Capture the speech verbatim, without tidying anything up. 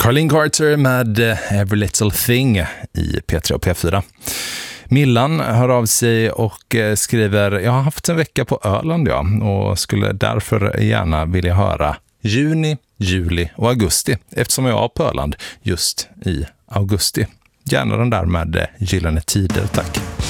Carlin Carter med Every Little Thing i P tre och P fyra. Millan hör av sig och skriver: jag har haft en vecka på Öland ja, och skulle därför gärna vilja höra juni, juli och augusti, eftersom jag är på Öland just i augusti. Gärna den där med Gyllene Tider, tack.